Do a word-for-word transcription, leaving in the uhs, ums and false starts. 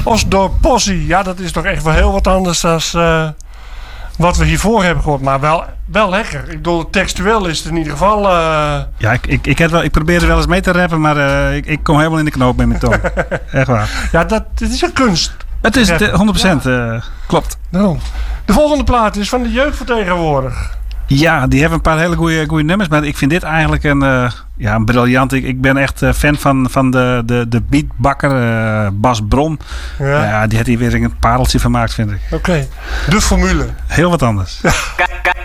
Osdorp Possie. Ja, dat is toch echt wel heel wat anders dan uh, wat we hiervoor hebben gehoord. Maar wel, wel lekker. Ik bedoel, textueel is het in ieder geval... Uh... Ja, ik, ik, ik, heb wel, ik probeerde wel eens mee te rappen, maar uh, ik, ik kom helemaal in de knoop met mijn tong. Echt waar. Ja, dat, het is een kunst. Het is de, honderd procent, ja. uh, klopt. Nou, de volgende plaat is van de jeugd van tegenwoordig. Ja, die hebben een paar hele goede, goede nummers. Maar ik vind dit eigenlijk een, uh, ja, een briljant. Ik, ik ben echt uh, fan van, van de, de, de beatbakker uh, Bas Bron. Ja. Uh, ja, die heeft hier weer een pareltje van gemaakt, vind ik. Oké, okay. De formule. Heel wat anders. Ja.